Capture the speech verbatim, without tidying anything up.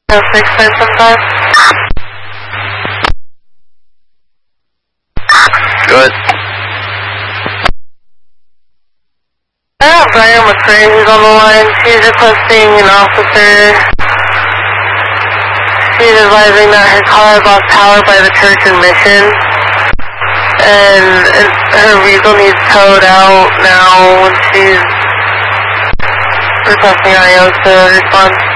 oh six five seven five. Good. I have Brian McCray who's on the line. She's requesting an officer. She's advising that her car is lost power by the church and mission. And, and her vehicle needs towed out now when she's requesting I O to respond.